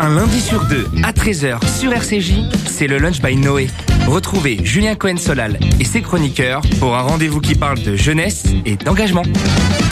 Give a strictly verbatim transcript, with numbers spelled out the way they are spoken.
Un lundi sur deux, à treize heures sur R C J, c'est le Lunch by Noé. Retrouvez Julien Cohen-Solal et ses chroniqueurs pour un rendez-vous qui parle de jeunesse et d'engagement.